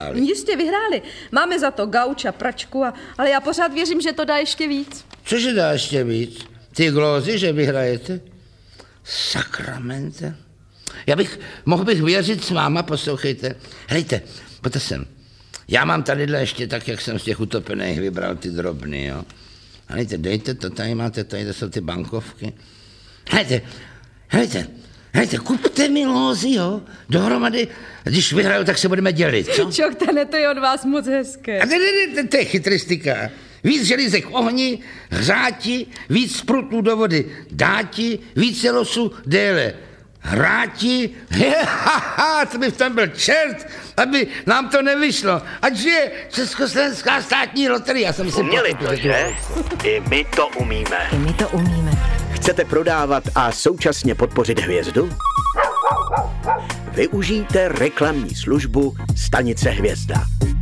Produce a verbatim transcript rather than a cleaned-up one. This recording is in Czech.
Jistě vyhráli. Máme za to gauč a pračku, a, ale já pořád věřím, že to dá ještě víc. Cože dá ještě víc? Ty glózy, že vyhrajete? Sakramente. Já bych, mohl bych věřit s váma, poslouchejte. Helejte, pojďte sem. Já mám tadyhle ještě tak, jak jsem z těch utopených vybral ty drobny, jo. Helejte, dejte to, tady máte, tady to jsou ty bankovky. Helejte, helejte, helejte, kupte mi lózy, jo, dohromady, když vyhraju, tak se budeme dělit, co? Čoktane, to je od vás moc hezké. A to, to, to je chytristika. Víc želízek v ohni, hřáti, víc sprutů do vody, dáti, více losu déle. Hráti, haha, to by v tom byl čert, aby nám to nevyšlo. Ať je Československá státní loterie. Já jsem si uměli to, že? I my to umíme. I my to umíme. Chcete prodávat a současně podpořit hvězdu? Využijte reklamní službu Stanice Hvězda.